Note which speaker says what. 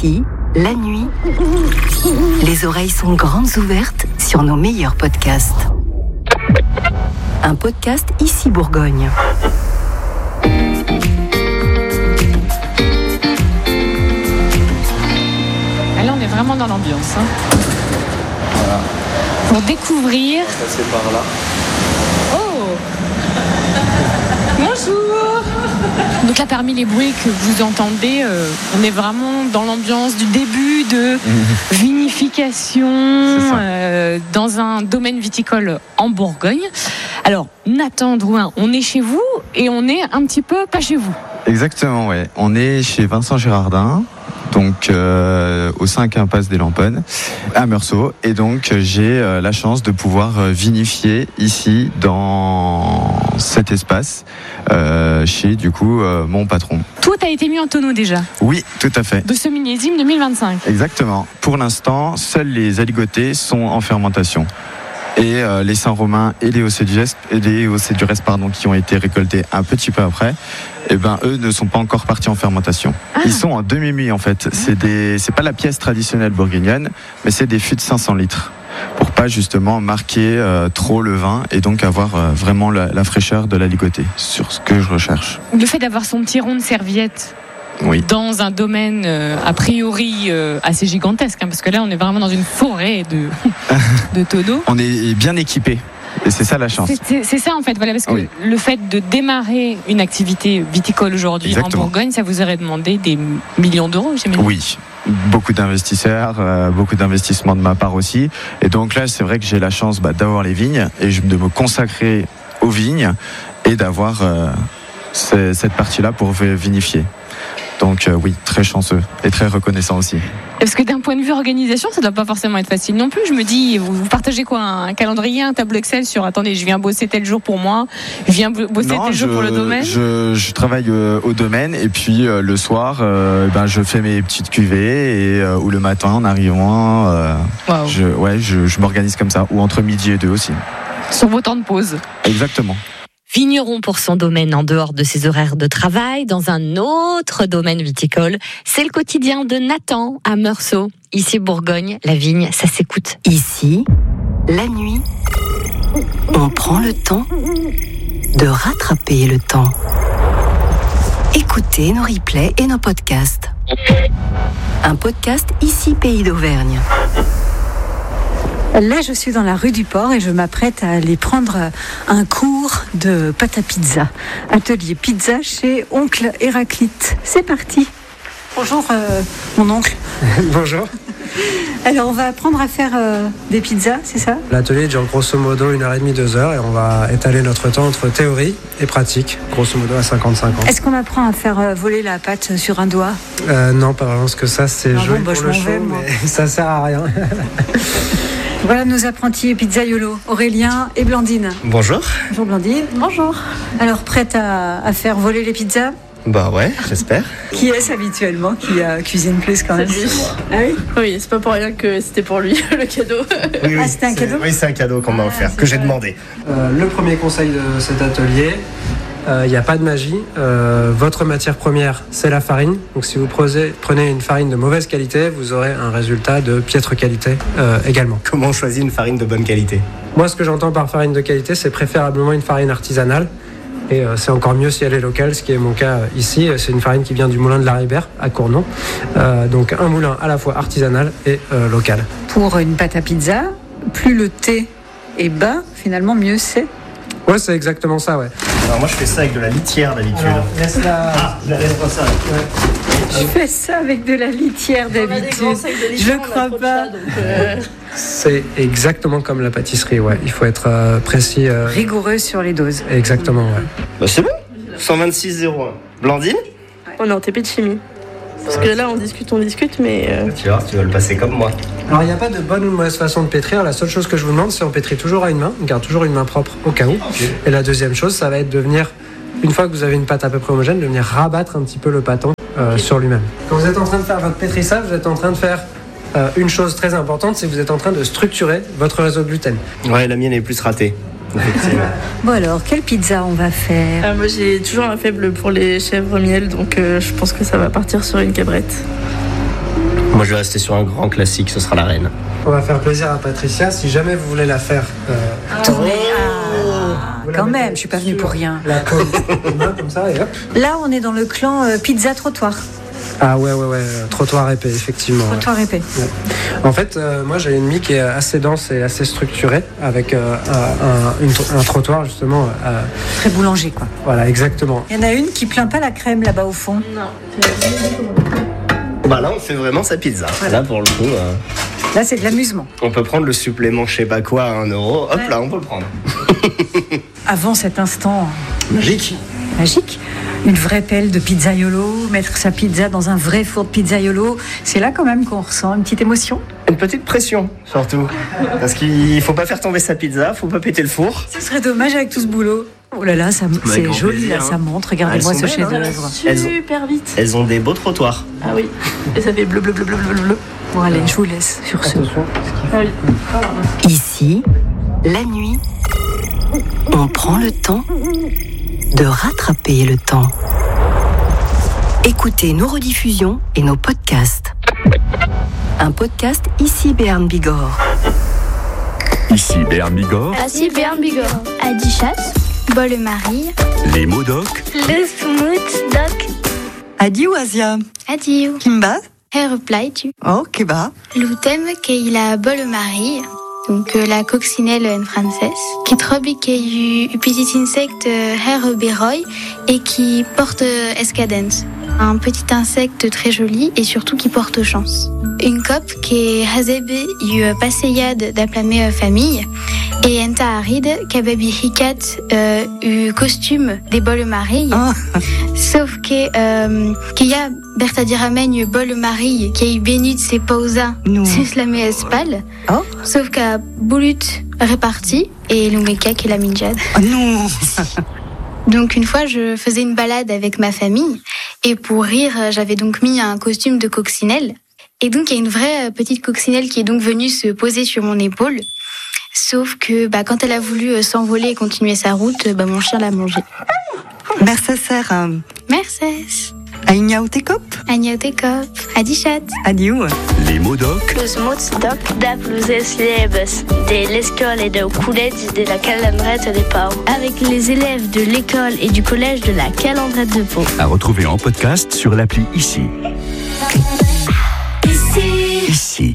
Speaker 1: Ici, la nuit, les oreilles sont grandes ouvertes sur nos meilleurs podcasts. Un podcast Ici Bourgogne.
Speaker 2: Là, on est vraiment dans l'ambiance.
Speaker 3: Voilà.
Speaker 2: Pour découvrir.
Speaker 3: On va passer par là.
Speaker 2: Oh! Bonjour! Donc là, parmi les bruits que vous entendez, on est vraiment dans l'ambiance du début de vinification dans un domaine viticole en Bourgogne. Alors, Nathan Drouin, on est chez vous et on est un petit peu pas chez vous.
Speaker 3: Exactement, ouais. On est chez Vincent Girardin, donc au 5 impasse des Lamponnes, à Meursault. Et donc, j'ai la chance de pouvoir vinifier ici, dans cet espace, chez, du coup, mon patron.
Speaker 2: Tout a été mis en tonneau déjà.
Speaker 3: Oui, tout à fait.
Speaker 2: De ce millésime 2025.
Speaker 3: Exactement. Pour l'instant, seuls les aligotés sont en fermentation. Et les Saint-Romain et les Océdures, qui ont été récoltés un petit peu après, eux ne sont pas encore partis en fermentation. Ils sont en demi-muit en fait. C'est pas la pièce traditionnelle bourguignonne, mais c'est des fûts de 500 litres. Pour pas justement marquer trop le vin et donc avoir vraiment la fraîcheur de l'aligoté sur ce que je recherche.
Speaker 2: Le fait d'avoir son petit rond de serviette.
Speaker 3: Oui.
Speaker 2: Dans un domaine a priori assez gigantesque, parce que là on est vraiment dans une forêt de tonneaux.
Speaker 3: On est bien équipé. Et c'est ça la chance.
Speaker 2: C'est ça en fait, voilà, parce que le fait de démarrer une activité viticole aujourd'hui en Bourgogne, ça vous aurait demandé des millions d'euros, j'imagine.
Speaker 3: Oui, beaucoup d'investisseurs, beaucoup d'investissements de ma part aussi. Et donc là, c'est vrai que j'ai la chance d'avoir les vignes et de me consacrer aux vignes et d'avoir cette partie-là pour vinifier. Donc oui, très chanceux et très reconnaissant aussi.
Speaker 2: Parce que d'un point de vue organisation, ça ne doit pas forcément être facile non plus. Je me dis, vous partagez quoi, un calendrier, un tableau Excel sur attendez, je viens bosser tel jour pour moi, je viens bosser tel jour pour le domaine.
Speaker 3: Je travaille au domaine et puis le soir, je fais mes petites cuvées et ou le matin en arrivant, je m'organise comme ça, ou entre midi et 2 aussi.
Speaker 2: Sur vos temps de pause.
Speaker 3: Exactement.
Speaker 1: Vigneron pour son domaine en dehors de ses horaires de travail, dans un autre domaine viticole. C'est le quotidien de Nathan à Meursault. Ici Bourgogne, la vigne, ça s'écoute. Ici, la nuit, on prend le temps de rattraper le temps. Écoutez nos replays et nos podcasts. Un podcast Ici Pays d'Auvergne.
Speaker 4: Là, je suis dans la rue du Port et je m'apprête à aller prendre un cours de pâte à pizza. Atelier pizza chez Oncle Héraclite. C'est parti. Bonjour, mon oncle.
Speaker 5: Bonjour.
Speaker 4: Alors, on va apprendre à faire des pizzas, c'est ça ?
Speaker 5: L'atelier dure grosso modo 1h30, 2 heures et on va étaler notre temps entre théorie et pratique, grosso modo à 50-50.
Speaker 4: Est-ce qu'on apprend à faire voler la pâte sur un doigt ?
Speaker 5: Non, pas vraiment, parce que ça, c'est joli pour le show, mais ça sert à rien.
Speaker 4: Voilà nos apprentis pizzaiolo, Aurélien et Blandine.
Speaker 6: Bonjour.
Speaker 4: Bonjour Blandine. Bonjour. Alors, prête à faire voler les pizzas ?
Speaker 6: Bah ouais, j'espère.
Speaker 4: Qui est-ce habituellement qui cuisine plus quand même ?
Speaker 7: C'est lui.
Speaker 4: Ah oui ?
Speaker 7: Oui, c'est pas pour rien que c'était pour lui le cadeau.
Speaker 6: Oui,
Speaker 4: c'était un cadeau ?
Speaker 6: Oui, c'est un cadeau qu'on m'a offert, que j'ai demandé.
Speaker 5: Le premier conseil de cet atelier, il n'y a pas de magie. Votre matière première, c'est la farine. Donc si vous prenez une farine de mauvaise qualité, vous aurez un résultat de piètre qualité également.
Speaker 6: Comment on choisit une farine de bonne qualité ?
Speaker 5: Moi, ce que j'entends par farine de qualité, c'est préférablement une farine artisanale. Et c'est encore mieux si elle est locale, ce qui est mon cas ici. C'est une farine qui vient du moulin de la Ribère, à Cournon. Donc un moulin à la fois artisanal et local.
Speaker 4: Pour une pâte à pizza, plus le thé est bas, finalement mieux c'est.
Speaker 5: Ouais, c'est exactement ça, ouais.
Speaker 6: Alors moi, je fais ça avec de la litière d'habitude.
Speaker 5: Alors, laisse-la...
Speaker 6: Ah, laisse-moi ça.
Speaker 5: Ouais.
Speaker 4: Je fais ça avec de la litière d'habitude. Je ne crois pas.
Speaker 5: C'est exactement comme la pâtisserie, ouais. Il faut être précis.
Speaker 4: Rigoureux sur les doses.
Speaker 5: Exactement, ouais.
Speaker 6: Bah c'est bon. 126,01. Blandine ?
Speaker 7: On est en TP de chimie. Parce que là, on discute, mais...
Speaker 6: Tu vois, tu vas le passer comme moi.
Speaker 5: Alors, il n'y a pas de bonne ou de mauvaise façon de pétrir. La seule chose que je vous demande, c'est on pétrit toujours à une main. On garde toujours une main propre au cas où. Okay. Et la deuxième chose, ça va être de venir, une fois que vous avez une pâte à peu près homogène, de venir rabattre un petit peu le pâton sur lui-même. Quand vous êtes en train de faire votre pétrissage, vous êtes en train de faire une chose très importante, c'est que vous êtes en train de structurer votre réseau de gluten.
Speaker 6: Ouais, la mienne est plus ratée.
Speaker 4: Bon alors, quelle pizza on va faire ?
Speaker 7: Moi j'ai toujours un faible pour les chèvres miel, donc je pense que ça va partir sur une cabrette.
Speaker 6: Moi, je vais rester sur un grand classique, ce sera la reine.
Speaker 5: On va faire plaisir à Patricia. Si jamais vous voulez la faire
Speaker 4: Tournez.
Speaker 5: vous la
Speaker 4: Quand
Speaker 5: mettez
Speaker 4: même, je suis pas venue
Speaker 5: sur
Speaker 4: pour rien.
Speaker 5: La paume, comme ça, et hop.
Speaker 4: Là, on est dans le clan pizza trottoir.
Speaker 5: Ah ouais, trottoir épais, effectivement. ouais.
Speaker 4: Trottoir épais.
Speaker 5: Ouais. En fait, moi j'ai une mie qui est assez dense et assez structurée, avec un trottoir justement.
Speaker 4: Très boulanger, quoi.
Speaker 5: Voilà, exactement.
Speaker 4: Il y en a une qui plaint pas la crème là-bas au fond.
Speaker 6: Bah là, on fait vraiment sa pizza. Là, pour le coup,
Speaker 4: Là, c'est de l'amusement.
Speaker 6: on peut prendre le supplément je sais pas quoi à 1 euro. Hop
Speaker 4: Ouais.
Speaker 6: là, on peut le prendre.
Speaker 4: Avant cet instant
Speaker 6: Magique.
Speaker 4: magique, une vraie pelle de pizzaiolo, mettre sa pizza dans un vrai four de pizzaiolo, c'est là quand même qu'on ressent une petite émotion.
Speaker 6: Une petite pression, surtout. Parce qu'il faut pas faire tomber sa pizza, faut pas péter le four.
Speaker 4: Ce serait dommage avec tout ce boulot. Oh là là, ça, c'est
Speaker 6: grand
Speaker 4: joli,
Speaker 6: plaisir,
Speaker 4: là,
Speaker 6: hein.
Speaker 4: ça montre. Regardez-moi
Speaker 6: Elles
Speaker 4: ce
Speaker 6: sont belles, hein.
Speaker 4: chef-d'œuvre.
Speaker 7: Super vite.
Speaker 6: Elles ont des beaux trottoirs.
Speaker 7: Ah oui. Et ça fait bleu, bleu, bleu, bleu, bleu, bleu.
Speaker 4: Bon, allez, je vous laisse sur ce.
Speaker 7: Ah oui.
Speaker 8: Ici, la nuit, on prend le temps de rattraper le temps. Écoutez nos rediffusions et nos podcasts. Un podcast ici Béarn Bigorre.
Speaker 9: Ici Béarn Bigorre,
Speaker 10: Ici Béarn Bigorre. Adichat, Bolle-Marie,
Speaker 9: les mots doc,
Speaker 10: le Smooth Doc,
Speaker 8: Adi Oasia,
Speaker 10: Adieu,
Speaker 8: Kimba,
Speaker 10: Reply tu,
Speaker 8: oh Keba,
Speaker 10: Loutem Keila Bolle-Marie, donc la coccinelle en français, qui trobi qui eu petit insecte Herberoy et qui porte escadence. Un petit insecte très joli et surtout qui porte chance. Une cop qui est hazebe eu passeyade d'aplamé famille et enta aride kababi hikat eu costume des Bolle-Marie. Sauf que qu'il y a Bertadiramen Bolle-Marie qui a eu béni de ses pausa c'est la espal. Sauf qu'à Boulut réparti et l'Umeka qui est la minjade.
Speaker 8: non.
Speaker 10: Donc une fois, je faisais une balade avec ma famille et pour rire, j'avais donc mis un costume de coccinelle. Et donc il y a une vraie petite coccinelle qui est donc venue se poser sur mon épaule. Sauf que quand elle a voulu s'envoler et continuer sa route, mon chien l'a mangée.
Speaker 8: Merci Sarah.
Speaker 10: Merci.
Speaker 8: Aïnia Outekop,
Speaker 10: Agnaotekop, Adichat.
Speaker 8: Adieu.
Speaker 9: les mots doc,
Speaker 7: Le Smooth Doc d'Aplouzes Liebes de l'école et de collège de la Calandrette de Pau. Avec les élèves de l'école et du collège de la Calandrette de Pau.
Speaker 9: à retrouver en podcast sur l'appli Ici. Ici.